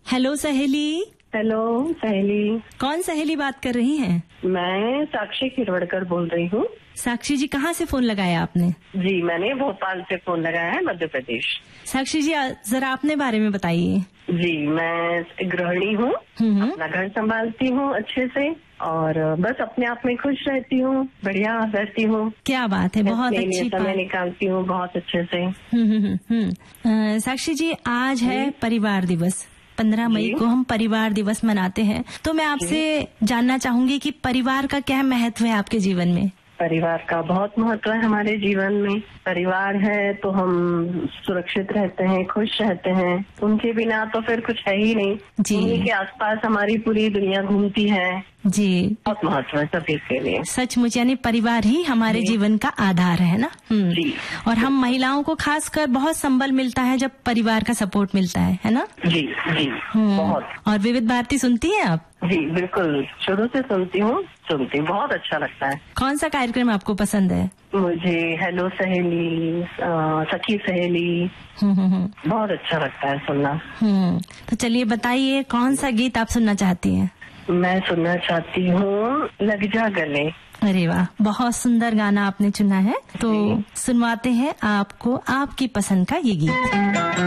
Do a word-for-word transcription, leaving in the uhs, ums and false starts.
Hello सहेली। Hello सहेली। कौन सहेली बात कर रही हैं? मैं साक्षी खिरवड़कर बोल रही हूँ। साक्षी जी, कहाँ से फोन लगाया आपने? जी, मैंने भोपाल से फोन लगाया है, मध्य प्रदेश। साक्षी जी, जरा अपने बारे में बताइए। जी, मैं गृहिणी हूँ, अपना घर संभालती हूँ अच्छे से और बस अपने आप में खुश रहती हूँ, बढ़िया रहती हूँ। क्या बात है, बहुत अच्छी बात। समय निकालती हूँ बहुत अच्छे से। हम्म हम्म साक्षी जी, आज है परिवार दिवस। पंद्रह मई को हम परिवार दिवस मनाते हैं, तो मैं आपसे जानना चाहूंगी कि परिवार का क्या महत्व है आपके जीवन में? परिवार का बहुत महत्व है हमारे जीवन में। परिवार है तो हम सुरक्षित रहते हैं, खुश रहते हैं। उनके बिना तो फिर कुछ है ही नहीं। उन्हीं के आसपास हमारी पूरी दुनिया घूमती है। जी, बहुत महत्व है सभी के लिए। सचमुच, यानी परिवार ही हमारे जीवन का आधार है ना। जी। और हम महिलाओं को खासकर बहुत संबल मिलता है जब परिवार का सपोर्ट मिलता है, है ना? जी जी, बहुत। और विविध भारती सुनती हैं आप? जी बिल्कुल, शुरू से सुनती हूँ, सुनती हूँ, बहुत अच्छा लगता है। कौन सा कार्यक्रम आपको पसंद है? मुझे हेलो सहेली, सखी सहेली बहुत अच्छा लगता है सुनना। हम्म तो चलिए बताइए, कौन सा गीत आप सुनना चाहती हैं? मैं सुनना चाहती हूँ लग जा गले। अरे वाह, बहुत सुंदर गाना आपने चुना है, तो सुनवाते हैं आपको आपकी पसंद का ये गीत।